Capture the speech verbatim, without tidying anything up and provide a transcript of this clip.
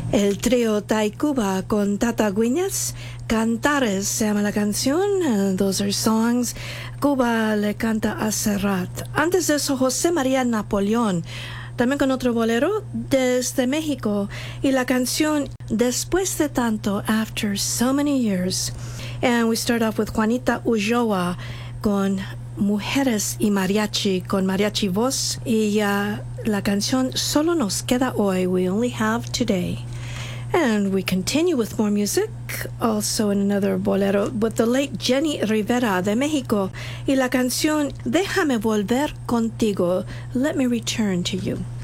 El trío Taikuba con Tata Guiñas, Cantares se llama la canción, uh, those are songs. Cuba le canta a Serrat. Antes de eso, José María Napoleón, también con otro bolero desde México, y la canción Después de tanto, After so many years. And we start off with Juanita Ulloa con Mujeres y Mariachi, con Mariachi Voz, y uh, la canción Solo nos queda hoy, We only have today. And we continue with more music, also in another bolero, with the late Jenny Rivera de Mexico, y la canción Déjame volver contigo, Let me return to you.